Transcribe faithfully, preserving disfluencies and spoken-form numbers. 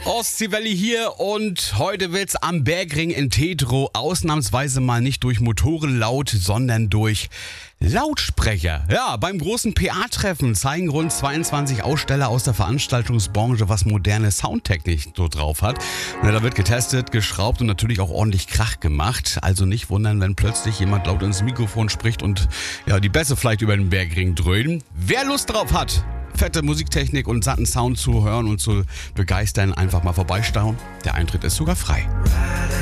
Ostseewelle hier und heute wird's am Bergring in Tetro ausnahmsweise mal nicht durch Motoren laut, sondern durch Lautsprecher. Ja, beim großen P A-Treffen zeigen rund zweiundzwanzig Aussteller aus der Veranstaltungsbranche, was moderne Soundtechnik so drauf hat. Ja, da wird getestet, geschraubt und natürlich auch ordentlich Krach gemacht. Also nicht wundern, wenn plötzlich jemand laut ins Mikrofon spricht und ja, die Bässe vielleicht über den Bergring dröhnen. Wer Lust drauf hat, fette Musiktechnik und satten Sound zu hören und zu begeistern, einfach mal vorbeistauchen. Der Eintritt ist sogar frei.